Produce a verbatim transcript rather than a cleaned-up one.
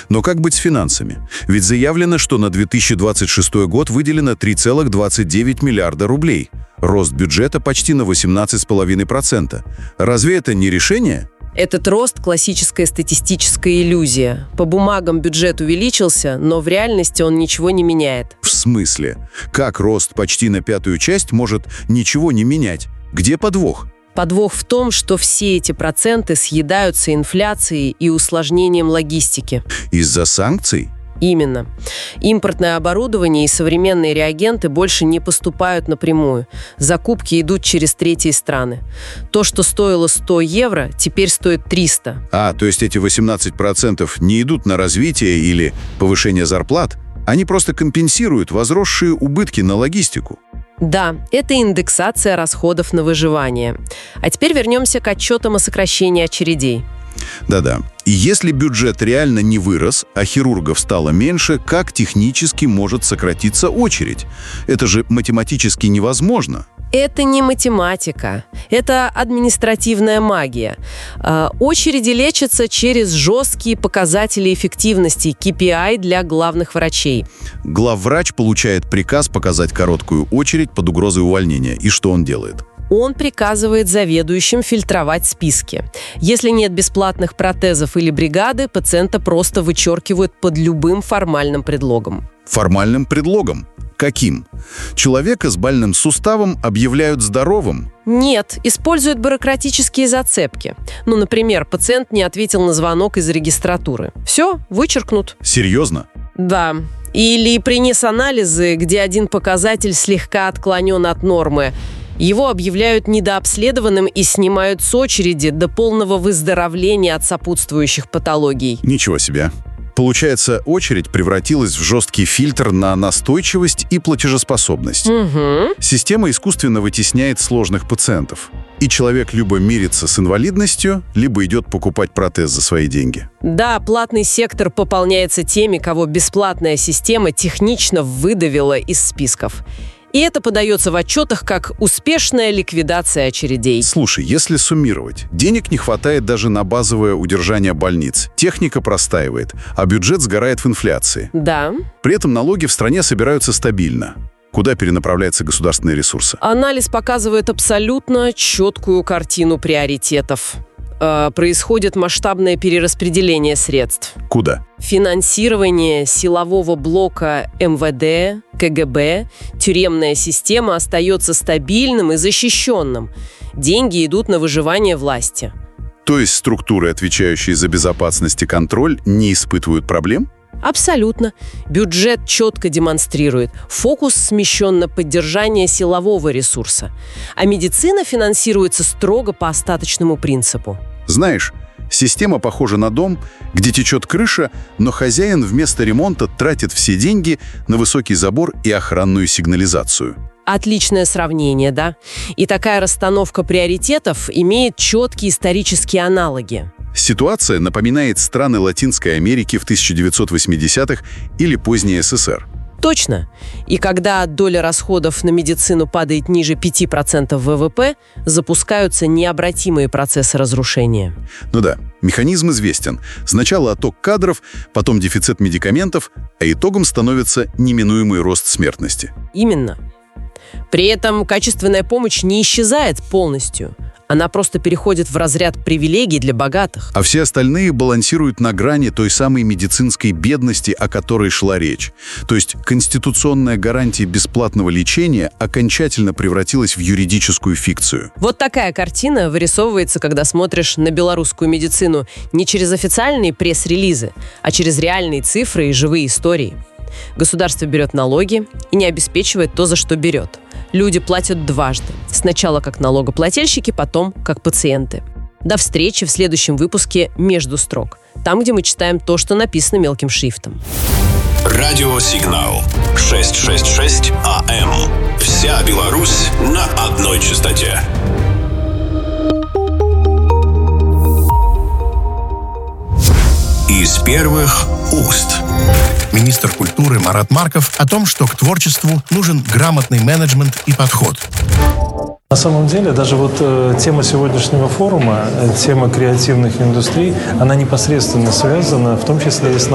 Но как быть с финансами? Ведь заявлено, что на две тысячи двадцать шестой год выделено три целых двадцать девять миллиарда рублей. Рост бюджета почти на восемнадцать целых пять десятых процента. Разве это не решение? Этот рост – классическая статистическая иллюзия. По бумагам бюджет увеличился, но в реальности он ничего не меняет. В смысле? Как рост почти на пятую часть может ничего не менять? Где подвох? Подвох в том, что все эти проценты съедаются инфляцией и усложнением логистики. Из-за санкций? Именно. Импортное оборудование и современные реагенты больше не поступают напрямую. Закупки идут через третьи страны. То, что стоило сто евро, теперь стоит триста. А, то есть эти восемнадцать процентов не идут на развитие или повышение зарплат? Они просто компенсируют возросшие убытки на логистику. Да, это индексация расходов на выживание. А теперь вернемся к отчетам о сокращении очередей. Да-да. И если бюджет реально не вырос, а хирургов стало меньше, как технически может сократиться очередь? Это же математически невозможно. Это не математика, это административная магия. Э, очереди лечатся через жесткие показатели эффективности, кей пи ай для главных врачей. Главврач получает приказ показать короткую очередь под угрозой увольнения. И что он делает? Он приказывает заведующим фильтровать списки. Если нет бесплатных протезов или бригады, пациента просто вычеркивают под любым формальным предлогом. Формальным предлогом? Каким? Человека с больным суставом объявляют здоровым? Нет, используют бюрократические зацепки. Ну, например, пациент не ответил на звонок из регистратуры. Все, вычеркнут. Серьезно? Да. Или принес анализы, где один показатель слегка отклонен от нормы. Его объявляют недообследованным и снимают с очереди до полного выздоровления от сопутствующих патологий. Ничего себе. Получается, очередь превратилась в жесткий фильтр на настойчивость и платежеспособность. Угу. Система искусственно вытесняет сложных пациентов. И человек либо мирится с инвалидностью, либо идет покупать протез за свои деньги. Да, платный сектор пополняется теми, кого бесплатная система технично выдавила из списков. И это подается в отчетах как успешная ликвидация очередей. Слушай, если суммировать, денег не хватает даже на базовое удержание больниц, техника простаивает, а бюджет сгорает в инфляции. Да. При этом налоги в стране собираются стабильно. Куда перенаправляются государственные ресурсы? Анализ показывает абсолютно четкую картину приоритетов. Э, происходит масштабное перераспределение средств. Куда? Финансирование силового блока эм вэ дэ, ка гэ бэ, тюремная система остается стабильным и защищенным. Деньги идут на выживание власти. То есть структуры, отвечающие за безопасность и контроль, не испытывают проблем? Абсолютно. Бюджет четко демонстрирует. Фокус смещен на поддержание силового ресурса. А медицина финансируется строго по остаточному принципу. Знаешь, система похожа на дом, где течет крыша, но хозяин вместо ремонта тратит все деньги на высокий забор и охранную сигнализацию. Отличное сравнение, да? И такая расстановка приоритетов имеет четкие исторические аналоги. Ситуация напоминает страны Латинской Америки в тысяча девятьсот восьмидесятых или поздний эс эс эр. Точно. И когда доля расходов на медицину падает ниже пяти процентов вэ вэ пэ, запускаются необратимые процессы разрушения. Ну да, механизм известен. Сначала отток кадров, потом дефицит медикаментов, а итогом становится неминуемый рост смертности. Именно. При этом качественная помощь не исчезает полностью. Она просто переходит в разряд привилегий для богатых. А все остальные балансируют на грани той самой медицинской бедности, о которой шла речь. То есть конституционная гарантия бесплатного лечения окончательно превратилась в юридическую фикцию. Вот такая картина вырисовывается, когда смотришь на белорусскую медицину не через официальные пресс-релизы, а через реальные цифры и живые истории. Государство берет налоги и не обеспечивает то, за что берет. Люди платят дважды. Сначала как налогоплательщики, потом как пациенты. До встречи в следующем выпуске «Между строк». Там, где мы читаем то, что написано мелким шрифтом. Радиосигнал шестьсот шестьдесят шесть а эм. Вся Беларусь на одной частоте. Из первых уст. Министр культуры Марат Марков о том, что к творчеству нужен грамотный менеджмент и подход. На самом деле, даже вот э, тема сегодняшнего форума, э, тема креативных индустрий, она непосредственно связана, в том числе и с